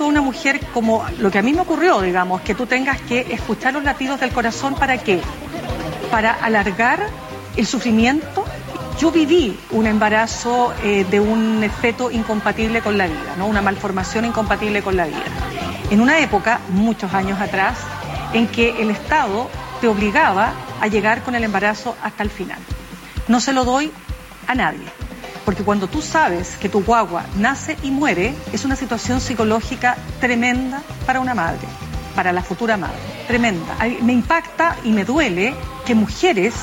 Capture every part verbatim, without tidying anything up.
tú a una mujer como lo que a mí me ocurrió, digamos, que tú tengas que escuchar los latidos del corazón, ¿para qué? Para alargar el sufrimiento. Yo viví un embarazo eh, de un feto incompatible con la vida, ¿no? Una malformación incompatible con la vida. En una época, muchos años atrás, en que el Estado te obligaba a llegar con el embarazo hasta el final. No se lo doy a nadie, porque cuando tú sabes que tu guagua nace y muere, es una situación psicológica tremenda para una madre, para la futura madre, tremenda. Me impacta y me duele que mujeres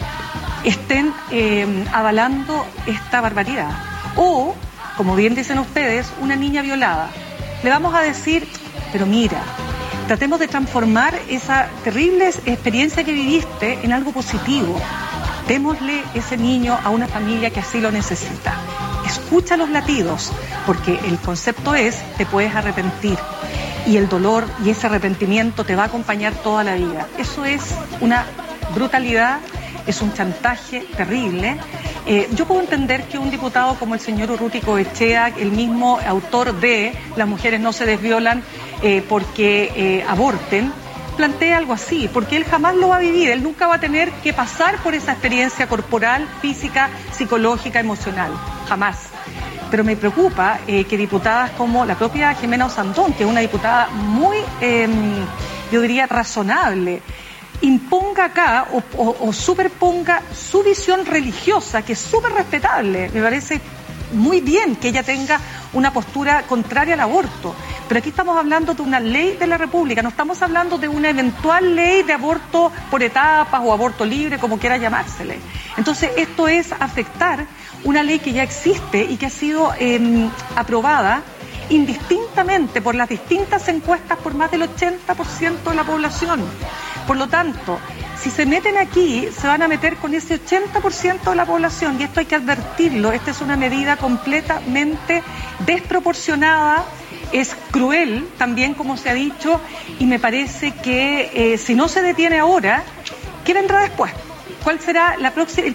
estén eh, avalando esta barbaridad. O, como bien dicen ustedes, una niña violada. Le vamos a decir, pero mira, tratemos de transformar esa terrible experiencia que viviste en algo positivo. Démosle ese niño a una familia que así lo necesita. Escucha los latidos, porque el concepto es, te puedes arrepentir. Y el dolor y ese arrepentimiento te va a acompañar toda la vida. Eso es una brutalidad, es un chantaje terrible. Eh, yo puedo entender que un diputado como el señor Urruti Coechea, el mismo autor de Las mujeres no se desviolan eh, porque eh, aborten, plantea algo así, porque él jamás lo va a vivir, él nunca va a tener que pasar por esa experiencia corporal, física, psicológica, emocional, jamás. Pero me preocupa eh, que diputadas como la propia Jimena Osandón, que es una diputada muy, eh, yo diría, razonable, imponga acá o, o, o superponga su visión religiosa, que es súper respetable. Me parece muy bien que ella tenga una postura contraria al aborto, pero aquí estamos hablando de una ley de la República, no estamos hablando de una eventual ley de aborto por etapas o aborto libre, como quiera llamársele. Entonces esto es afectar una ley que ya existe y que ha sido eh, aprobada indistintamente por las distintas encuestas por más del ochenta por ciento de la población. Por lo tanto, si se meten aquí, se van a meter con ese ochenta por ciento de la población, y esto hay que advertirlo. Esta es una medida completamente desproporcionada, es cruel también, como se ha dicho, y me parece que eh, si no se detiene ahora, ¿qué vendrá después? ¿Cuál será la próxima?